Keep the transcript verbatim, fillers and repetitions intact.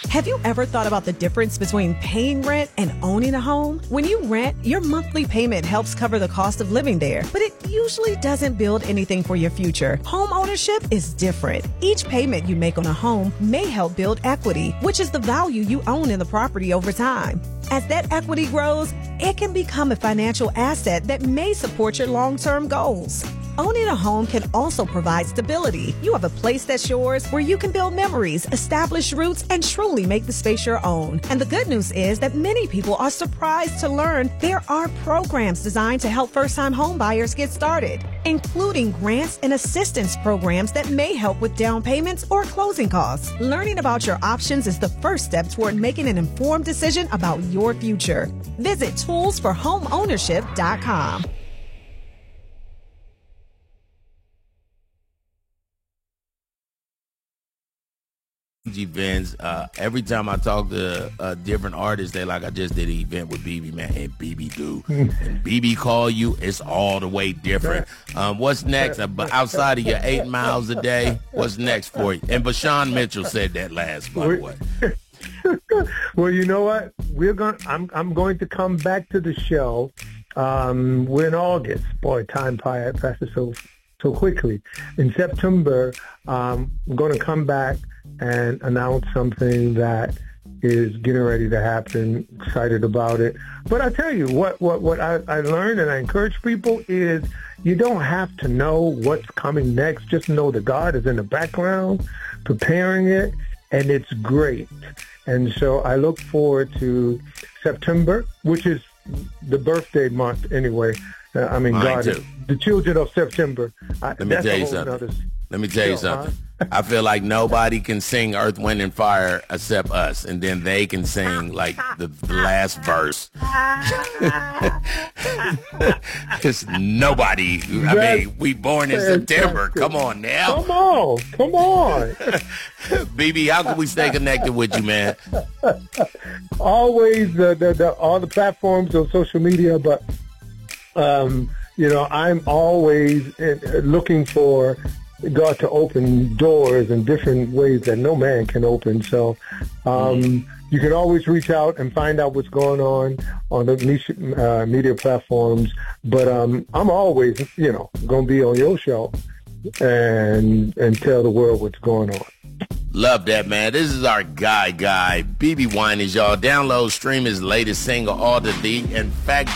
Have you ever thought about the difference between paying rent and owning a home? When you rent, your monthly payment helps cover the cost of living there, but it usually doesn't build anything for your future. Home ownership is different. Each payment you make on a home may help build equity, which is the value you own in the property over time. As that equity grows, it can become a financial asset that may support your long-term goals. Owning a home can also provide stability. You have a place that's yours where you can build memories, establish roots, and truly make the space your own. And the good news is that many people are surprised to learn there are programs designed to help first-time home buyers get started, including grants and assistance programs that may help with down payments or closing costs. Learning about your options is the first step toward making an informed decision about your future. Visit tools for home ownership dot com. Events. Uh, every time I talk to uh, different artists, they like, I just did an event with B B, man, and B B do. And B B call you, it's all the way different. Um, what's next? Uh, but outside of your eight miles a day, what's next for you? And Bashan Mitchell said that last, by the way. Well, you know what? We're going. I'm. I'm going to come back to the show. Um, we're in August. Boy, time passes so so quickly. In September, um, I'm going to come back and announce something that is getting ready to happen. Excited about it. But I tell you what, what, what I, I learned and I encourage people is you don't have to know what's coming next. Just know that God is in the background preparing it, and it's great. And so I look forward to September, which is the birthday month anyway. Uh, I mean, Mine God, too. the children of September. I, Let me tell you something. Other, Let me tell you something. I feel like nobody can sing Earth, Wind, and Fire except us, and then they can sing like the, the last verse. It's nobody. I mean, we born in September. Come on now. Come on. Come on. B B, how can we stay connected with you, man? Always the, the, the, all the platforms on social media, but, um, you know, I'm always looking for God to open doors in different ways that no man can open. So um, mm-hmm. you can always reach out and find out what's going on on the uh, media platforms. But um, I'm always, you know, going to be on your show and and tell the world what's going on. Love that, man. This is our guy, guy, B B Winans, y'all. Download, stream his latest single, All the D. In fact,